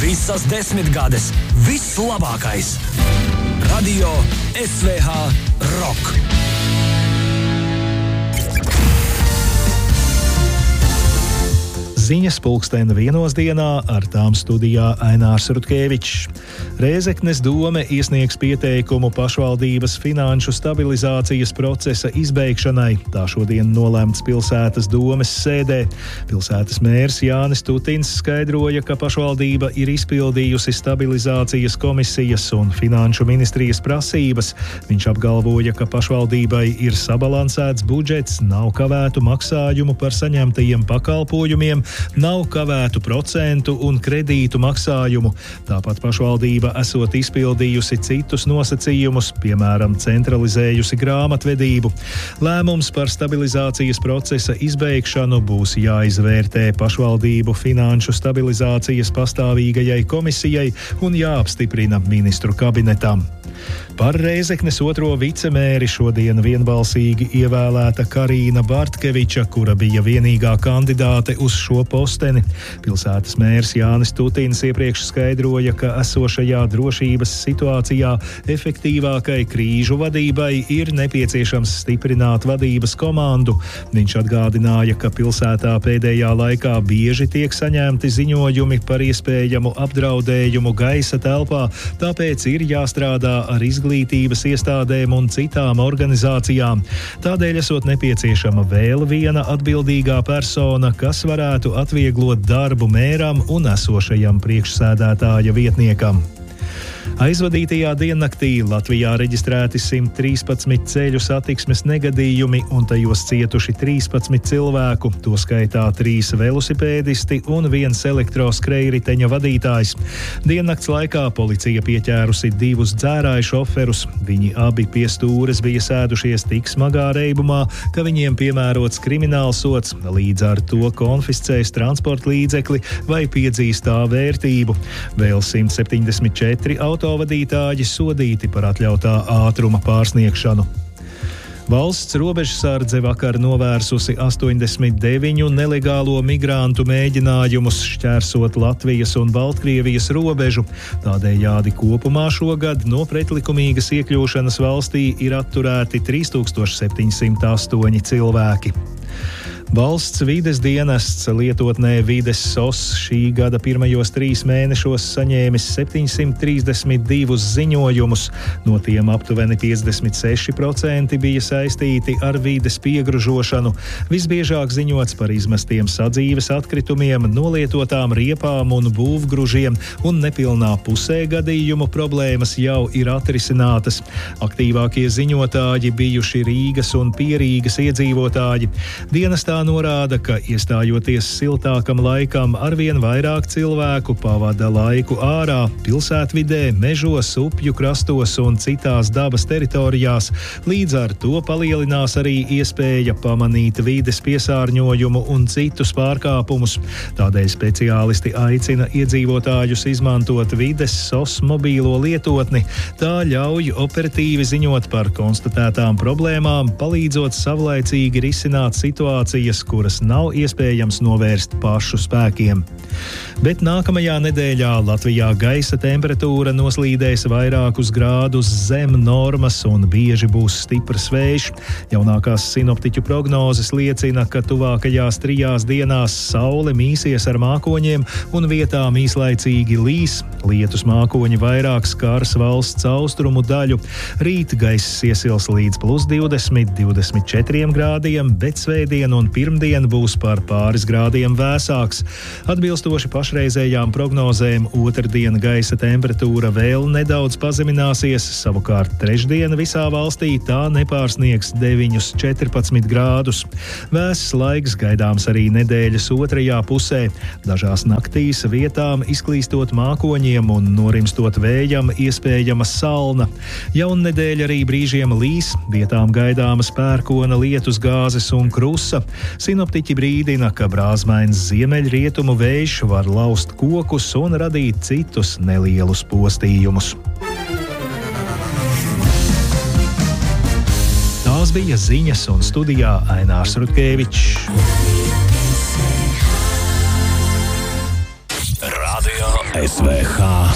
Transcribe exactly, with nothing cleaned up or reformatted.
Visas desmitgades, viss labākais. Radio S V H Rock. Ziņas pulksteni vienos dienā, ar tām studijā Ainārs Rutkevičs. Rēzeknes dome iesniegs pieteikumu pašvaldības finanšu stabilizācijas procesa izbeigšanai. Tā šodien nolēmts pilsētas domes sēdē. Pilsētas mērs Jānis Tutins skaidroja, ka pašvaldība ir izpildījusi stabilizācijas komisijas un finanšu ministrijas prasības. Viņš apgalvoja, ka pašvaldībai ir sabalansēts budžets, nav kavētu maksājumu par saņemtajiem pakalpojumiem, nav kavētu procentu un kredītu maksājumu. Tāpat pašvaldība esot izpildījusi citus nosacījumus, piemēram, centralizējusi grāmatvedību. Lēmums par stabilizācijas procesa izbeigšanu būs jāizvērtē pašvaldību finanšu stabilizācijas pastāvīgajai komisijai un jāapstiprina ministru kabinetam. Par Rēzeknes otro vicemēri šodien vienbalsīgi ievēlēta Karīna Bartkeviča, kura bija vienīgā kandidāte uz šo posteni. Pilsētas mērs Jānis Tutins iepriekš skaidroja, ka esošajā drošības situācijā efektīvākai krīžu vadībai ir nepieciešams stiprināt vadības komandu. Viņš atgādināja, ka pilsētā pēdējā laikā bieži tiek saņemti ziņojumi par iespējamu apdraudējumu gaisa telpā, tāpēc ir jāstrādā ar izglītības iestādēm un citām organizācijām. Tādēļ esot nepieciešama vēl viena atbildīgā persona, kas varētu atvieglot darbu mēram un esošajam priekšsēdētāja vietniekam. Aizvadītajā diennaktī Latvijā reģistrēti simt trīspadsmit ceļu satiksmes negadījumi un tajos cietuši trīspadsmit cilvēku, to skaitā trīs velosipēdisti un viens elektroskrejriteņa vadītājs. Diennakts laikā policija pieķērusi divus dzērāju šoferus. Viņi abi pie stūres bija sēdušies tik smagā reibumā, ka viņiem piemērots kriminālsods, līdz ar to konfiscēs transporta līdzekli vai piedzīs tā vērtību. Vēl simt septiņdesmit četri autovadītāji sodīti par atļautā ātruma pārsniegšanu. Valsts robežsardze vakar novērsusi astoņdesmit deviņu nelegālo migrantu mēģinājumus šķērsot Latvijas un Baltkrievijas robežu. Tādējādi kopumā šogad no pretlikumīgas iekļūšanas valstī ir atturēti trīs tūkstoši septiņsimt astoņi cilvēki. Valsts vides dienests lietotnē Vides S O S šī gada pirmajos trīs mēnešos saņēmis septiņsimt trīsdesmit divus ziņojumus, no tiem aptuveni piecdesmit seši procenti bija saistīti ar vides piegružošanu. Visbiežāk ziņots par izmestiem sadzīves atkritumiem, nolietotām riepām un būvgružiem, un nepilnā pusē gadījumu problēmas jau ir atrisinātas. Aktīvākie ziņotāji bijuši Rīgas un Pierīgas iedzīvotāji. Dienestā norāda, ka iestājoties siltākam laikam arvien vairāk cilvēku pavada laiku ārā, pilsētvidē, mežos, upju krastos un citās dabas teritorijās. Līdz ar to palielinās arī iespēja pamanīt vides piesārņojumu un citus pārkāpumus. Tādēļ speciālisti aicina iedzīvotājus izmantot Vides S O S mobīlo lietotni. Tā ļauj operatīvi ziņot par konstatētām problēmām, palīdzot savlaicīgi risināt situāciju, kuras nav iespējams novērst pašu spēkiem. Bet nākamajā nedēļā Latvijā gaisa temperatūra noslīdēs vairākus grādus zem normas un bieži būs stiprs vējš. Jaunākās sinoptiķu prognozes liecina, ka tuvākajās trijās dienās saule mīsies ar mākoņiem un vietām īslaicīgi līs. Lietus mākoņi vairāk skars valsts austrumu daļu. Rīt gaiss iesils līdz plus divdesmit, divdesmit četriem grādiem, bet svētdien un pirmdien būs par pāris grādiem vēsāks. Atbilstoši pašreizējām prognozēm, otrdien gaisa temperatūra vēl nedaudz pazemināsies, savukārt trešdien visā valstī tā nepārsniegs deviņus četrpadsmit grādus. Vēss laiks gaidāms arī nedēļas otrajā pusē. Dažās naktīs vietām izklīstot mākoņiem un norimstot vējam iespējama salna. Jaunnedēļa arī brīžiem līs, vietām gaidāmas pērkona lietus gāzes un krusa. Sinoptiķi brīdina, ka brāzmains ziemeļrietumu vējš var laust kokus un radīt citus nelielus postījumus. Tās bija ziņas, un studijā Ainārs Rutkevičs. Radio S V H.